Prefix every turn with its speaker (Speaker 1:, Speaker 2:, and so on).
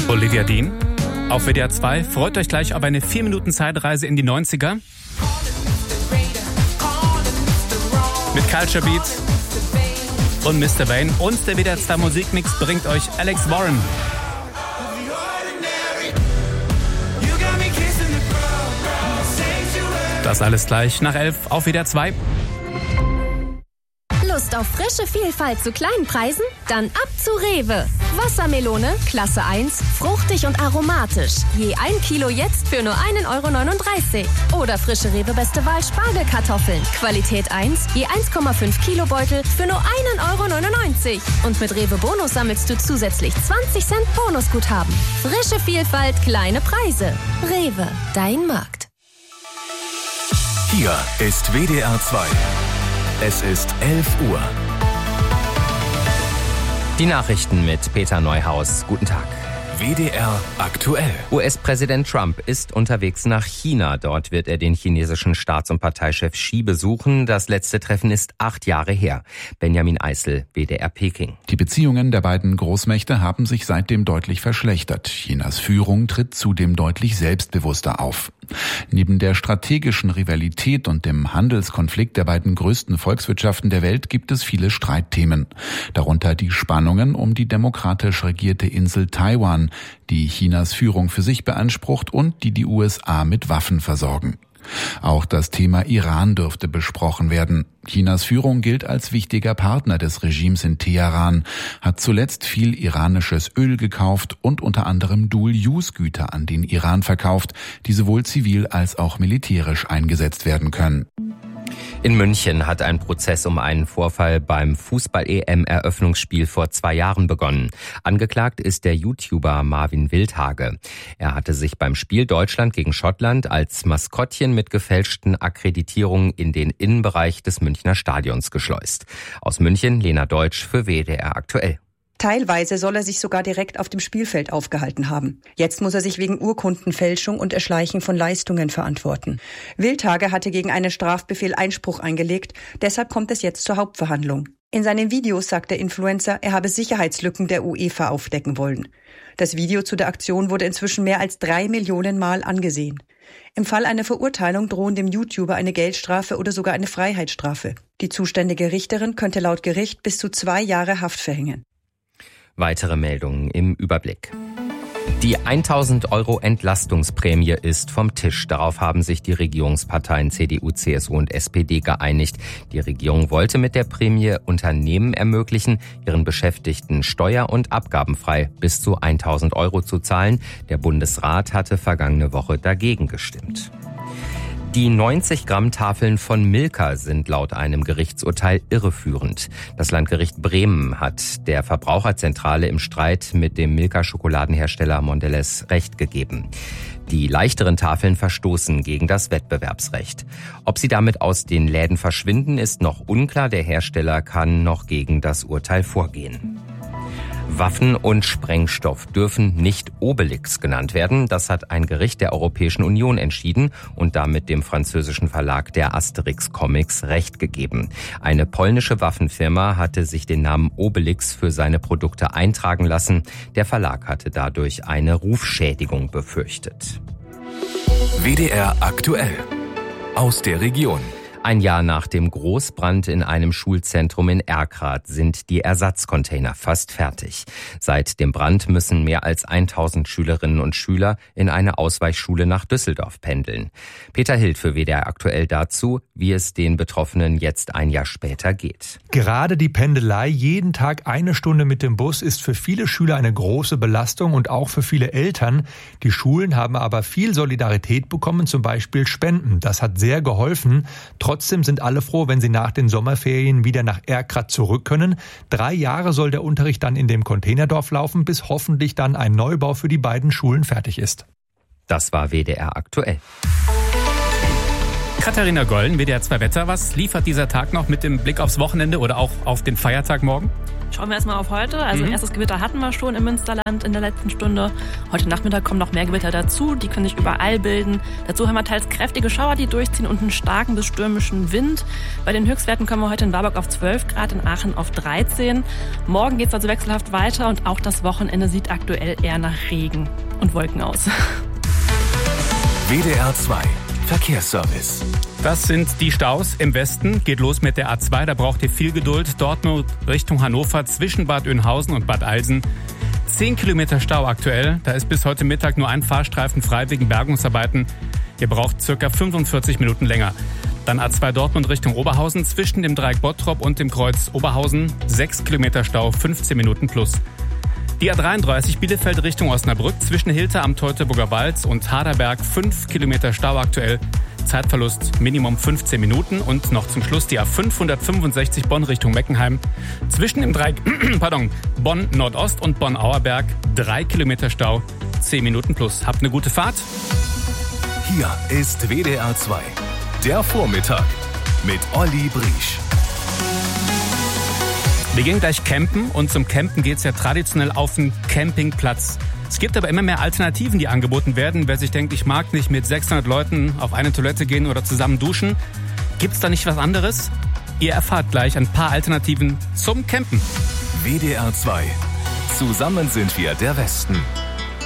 Speaker 1: Olivia Dean. Auf WDR 2 freut euch gleich auf eine 4 Minuten Zeitreise in die 90er. Mit Culture Beat und Mr. Vane. Und der WDR 2 Musikmix bringt euch Alex Warren. Das alles gleich nach 11 auf WDR 2.
Speaker 2: Lust auf frische Vielfalt zu kleinen Preisen? Dann ab zu Rewe. Wassermelone, Klasse 1, fruchtig und aromatisch. Je 1 Kilo jetzt für nur 1,39 €. Oder frische Rewe Beste Wahl Spargelkartoffeln. Qualität 1, je 1,5 Kilo Beutel für nur 1,99 €. Und mit Rewe Bonus sammelst du zusätzlich 20 Cent Bonusguthaben. Frische Vielfalt, kleine Preise. Rewe, dein Markt.
Speaker 3: Hier ist WDR 2. Es ist 11 Uhr.
Speaker 4: Die Nachrichten mit Peter Neuhaus. Guten Tag.
Speaker 3: WDR aktuell.
Speaker 4: US-Präsident Trump ist unterwegs nach China. Dort wird er den chinesischen Staats- und Parteichef Xi besuchen. Das letzte Treffen ist 8 Jahre her. Benjamin Eisel, WDR Peking.
Speaker 5: Die Beziehungen der beiden Großmächte haben sich seitdem deutlich verschlechtert. Chinas Führung tritt zudem deutlich selbstbewusster auf. Neben der strategischen Rivalität und dem Handelskonflikt der beiden größten Volkswirtschaften der Welt gibt es viele Streitthemen. Darunter die Spannungen um die demokratisch regierte Insel Taiwan, die Chinas Führung für sich beansprucht und die USA mit Waffen versorgen. Auch das Thema Iran dürfte besprochen werden. Chinas Führung gilt als wichtiger Partner des Regimes in Teheran, hat zuletzt viel iranisches Öl gekauft und unter anderem Dual-Use-Güter an den Iran verkauft, die sowohl zivil als auch militärisch eingesetzt werden können.
Speaker 4: In München hat ein Prozess um einen Vorfall beim Fußball-EM-Eröffnungsspiel vor 2 Jahren begonnen. Angeklagt ist der YouTuber Marvin Wildhage. Er hatte sich beim Spiel Deutschland gegen Schottland als Maskottchen mit gefälschten Akkreditierungen in den Innenbereich des Münchner Stadions geschleust. Aus München, Lena Deutsch für WDR aktuell.
Speaker 6: Teilweise soll er sich sogar direkt auf dem Spielfeld aufgehalten haben. Jetzt muss er sich wegen Urkundenfälschung und Erschleichen von Leistungen verantworten. Wildhage hatte gegen einen Strafbefehl Einspruch eingelegt, deshalb kommt es jetzt zur Hauptverhandlung. In seinen Videos sagt der Influencer, er habe Sicherheitslücken der UEFA aufdecken wollen. Das Video zu der Aktion wurde inzwischen mehr als 3 Millionen Mal angesehen. Im Fall einer Verurteilung drohen dem YouTuber eine Geldstrafe oder sogar eine Freiheitsstrafe. Die zuständige Richterin könnte laut Gericht bis zu 2 Jahre Haft verhängen.
Speaker 4: Weitere Meldungen im Überblick. Die 1.000 € Entlastungsprämie ist vom Tisch. Darauf haben sich die Regierungsparteien CDU, CSU und SPD geeinigt. Die Regierung wollte mit der Prämie Unternehmen ermöglichen, ihren Beschäftigten steuer- und abgabenfrei bis zu 1.000 € zu zahlen. Der Bundesrat hatte vergangene Woche dagegen gestimmt. Die 90-Gramm-Tafeln von Milka sind laut einem Gerichtsurteil irreführend. Das Landgericht Bremen hat der Verbraucherzentrale im Streit mit dem Milka-Schokoladenhersteller Mondelez Recht gegeben. Die leichteren Tafeln verstoßen gegen das Wettbewerbsrecht. Ob sie damit aus den Läden verschwinden, ist noch unklar. Der Hersteller kann noch gegen das Urteil vorgehen. Waffen und Sprengstoff dürfen nicht Obelix genannt werden. Das hat ein Gericht der Europäischen Union entschieden und damit dem französischen Verlag der Asterix Comics Recht gegeben. Eine polnische Waffenfirma hatte sich den Namen Obelix für seine Produkte eintragen lassen. Der Verlag hatte dadurch eine Rufschädigung befürchtet.
Speaker 3: WDR aktuell. Aus der Region.
Speaker 4: Ein Jahr nach dem Großbrand in einem Schulzentrum in Erkrath sind die Ersatzcontainer fast fertig. Seit dem Brand müssen mehr als 1.000 Schülerinnen und Schüler in eine Ausweichschule nach Düsseldorf pendeln. Peter Hild für WDR aktuell dazu, wie es den Betroffenen jetzt ein Jahr später geht.
Speaker 7: Gerade die Pendelei, jeden Tag 1 Stunde mit dem Bus, ist für viele Schüler eine große Belastung und auch für viele Eltern. Die Schulen haben aber viel Solidarität bekommen, zum Beispiel Spenden. Das hat sehr geholfen. Trotzdem sind alle froh, wenn sie nach den Sommerferien wieder nach Erkrath zurück können. 3 Jahre soll der Unterricht dann in dem Containerdorf laufen, bis hoffentlich dann ein Neubau für die beiden Schulen fertig ist.
Speaker 4: Das war WDR aktuell.
Speaker 1: Katharina Gollen, WDR 2 Wetter. Was liefert dieser Tag noch mit dem Blick aufs Wochenende oder auch auf den Feiertag morgen?
Speaker 8: Schauen wir erstmal auf heute. Also erstes Gewitter hatten wir schon im Münsterland in der letzten Stunde. Heute Nachmittag kommen noch mehr Gewitter dazu. Die können sich überall bilden. Dazu haben wir teils kräftige Schauer, die durchziehen und einen starken bis stürmischen Wind. Bei den Höchstwerten kommen wir heute in Warburg auf 12 Grad, in Aachen auf 13. Morgen geht es also wechselhaft weiter und auch das Wochenende sieht aktuell eher nach Regen und Wolken aus.
Speaker 3: WDR 2 Verkehrsservice.
Speaker 1: Das sind die Staus im Westen. Geht los mit der A2, da braucht ihr viel Geduld. Dort nur Richtung Hannover zwischen Bad Oeynhausen und Bad Eilsen. 10 Kilometer Stau aktuell. Da ist bis heute Mittag nur ein Fahrstreifen frei wegen Bergungsarbeiten. Ihr braucht circa 45 Minuten länger. Dann A2 Dortmund Richtung Oberhausen zwischen dem Dreieck Bottrop und dem Kreuz Oberhausen. 6 Kilometer Stau, 15 Minuten plus. Die A33 Bielefeld Richtung Osnabrück zwischen Hilter am Teutoburger Wald und Harderberg 5 Kilometer Stau aktuell. Zeitverlust Minimum 15 Minuten. Und noch zum Schluss die A565 Bonn Richtung Meckenheim. Zwischen dem Dreieck Bonn Nordost und Bonn Auerberg 3 Kilometer Stau, 10 Minuten plus. Habt eine gute Fahrt.
Speaker 3: Hier ist WDR 2. Der Vormittag mit Olli Briesch.
Speaker 1: Wir gehen gleich campen und zum Campen geht's ja traditionell auf den Campingplatz. Es gibt aber immer mehr Alternativen, die angeboten werden. Wer sich denkt, ich mag nicht mit 600 Leuten auf eine Toilette gehen oder zusammen duschen, gibt's da nicht was anderes? Ihr erfahrt gleich ein paar Alternativen zum Campen.
Speaker 3: WDR 2. Zusammen sind wir der Westen.